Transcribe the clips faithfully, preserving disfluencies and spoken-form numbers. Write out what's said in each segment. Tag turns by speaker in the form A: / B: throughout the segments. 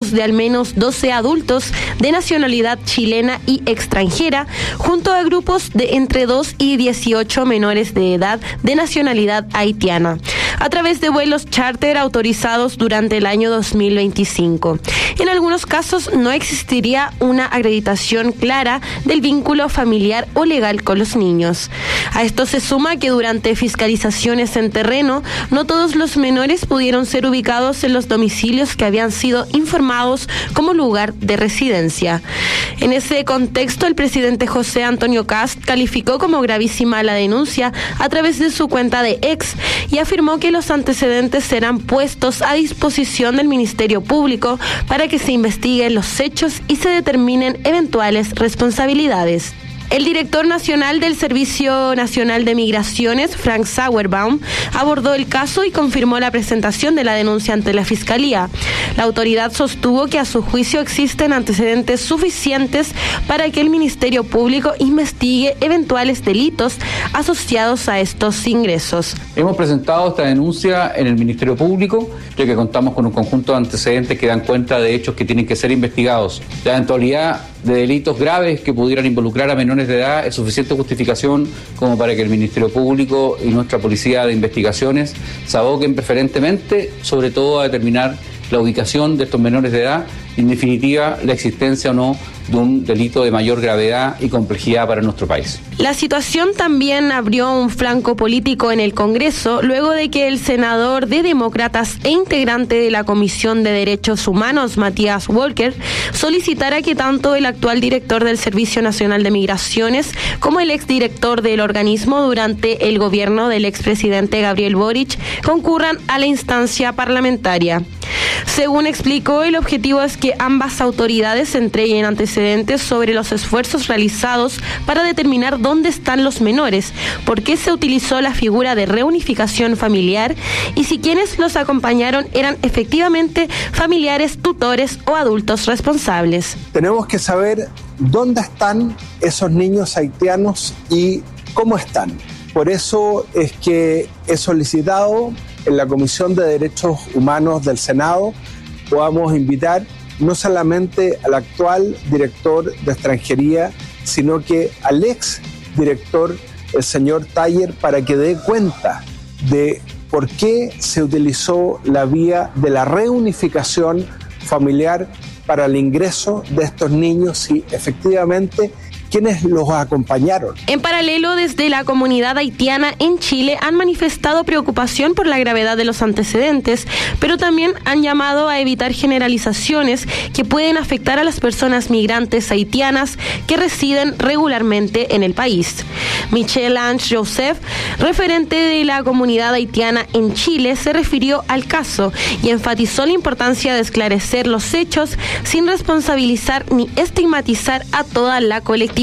A: de al menos doce adultos de nacionalidad chilena y extranjera, junto a grupos de entre dos y dieciocho menores de edad de nacionalidad haitiana, a través de vuelos charter autorizados durante el año dos mil veinticinco. En algunos casos no existiría una acreditación clara del vínculo familiar o legal con los niños. A esto se suma que durante fiscalizaciones en terreno, no todos los menores pudieron ser ubicados en los domicilios que habían sido informados como lugar de residencia. En ese contexto, el presidente José Antonio Kast calificó como gravísima la denuncia a través de su cuenta de X y afirmó que los antecedentes serán puestos a disposición del Ministerio Público para que se investiguen los hechos y se determinen eventuales responsabilidades. El director nacional del Servicio Nacional de Migraciones, Frank Sauerbaum, abordó el caso y confirmó la presentación de la denuncia ante la Fiscalía. La autoridad sostuvo que a su juicio existen antecedentes suficientes para que el Ministerio Público investigue eventuales delitos asociados a estos ingresos.
B: Hemos presentado esta denuncia en el Ministerio Público, ya que contamos con un conjunto de antecedentes que dan cuenta de hechos que tienen que ser investigados. La eventualidad de delitos graves que pudieran involucrar a menores de edad es suficiente justificación como para que el Ministerio Público y nuestra Policía de Investigaciones se aboquen preferentemente, sobre todo a determinar la ubicación de estos menores de edad y, en definitiva, la existencia o no de un delito de mayor gravedad y complejidad para nuestro país.
A: La situación también abrió un flanco político en el Congreso luego de que el senador de Demócratas e integrante de la Comisión de Derechos Humanos, Matías Walker, solicitara que tanto el actual director del Servicio Nacional de Migraciones como el exdirector del organismo durante el gobierno del expresidente Gabriel Boric concurran a la instancia parlamentaria. Según explicó, el objetivo es que ambas autoridades entreguen antecedentes sobre los esfuerzos realizados para determinar dónde están los menores, por qué se utilizó la figura de reunificación familiar y si quienes los acompañaron eran efectivamente familiares, tutores o adultos responsables.
C: Tenemos que saber dónde están esos niños haitianos y cómo están. Por eso es que he solicitado en la Comisión de Derechos Humanos del Senado podamos invitar no solamente al actual director de extranjería, sino que al ex director, el señor Taller, para que dé cuenta de por qué se utilizó la vía de la reunificación familiar para el ingreso de estos niños y efectivamente quienes los acompañaron.
A: En paralelo, desde la comunidad haitiana en Chile han manifestado preocupación por la gravedad de los antecedentes, pero también han llamado a evitar generalizaciones que pueden afectar a las personas migrantes haitianas que residen regularmente en el país. Michelle Ange Joseph, referente de la comunidad haitiana en Chile, se refirió al caso y enfatizó la importancia de esclarecer los hechos sin responsabilizar ni estigmatizar a toda la colectividad.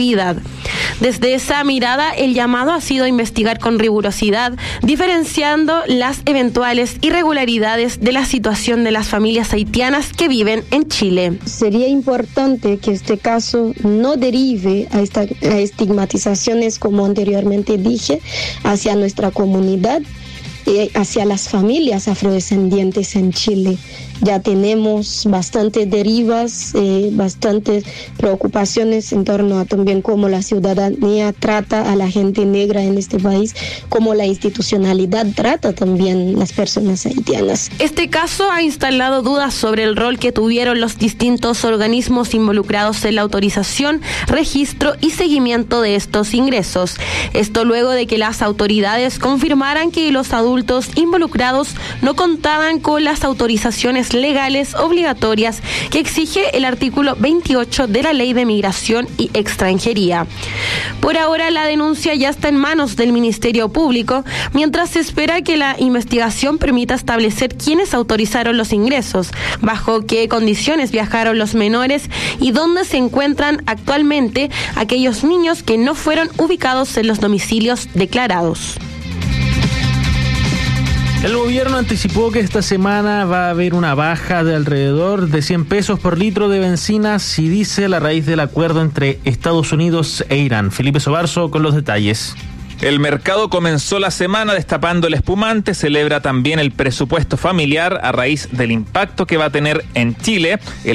A: Desde esa mirada, el llamado ha sido investigar con rigurosidad, diferenciando las eventuales irregularidades de la situación de las familias haitianas que viven en Chile.
D: Sería importante que este caso no derive a, esta, a estigmatizaciones, como anteriormente dije, hacia nuestra comunidad, eh, hacia las familias afrodescendientes en Chile. Ya tenemos bastantes derivas, eh, bastantes preocupaciones en torno a también cómo la ciudadanía trata a la gente negra en este país, cómo la institucionalidad trata también las personas haitianas.
A: Este caso ha instalado dudas sobre el rol que tuvieron los distintos organismos involucrados en la autorización, registro y seguimiento de estos ingresos. Esto luego de que las autoridades confirmaran que los adultos involucrados no contaban con las autorizaciones legales obligatorias que exige el artículo veintiocho de la Ley de Migración y Extranjería. Por ahora, la denuncia ya está en manos del Ministerio Público, mientras se espera que la investigación permita establecer quiénes autorizaron los ingresos, bajo qué condiciones viajaron los menores y dónde se encuentran actualmente aquellos niños que no fueron ubicados en los domicilios declarados.
E: El gobierno anticipó que esta semana va a haber una baja de alrededor de cien pesos por litro de bencina, si dice a raíz del acuerdo entre Estados Unidos e Irán. Felipe Sobarzo con los detalles.
F: El mercado comenzó la semana destapando el espumante, celebra también el presupuesto familiar a raíz del impacto que va a tener en Chile. El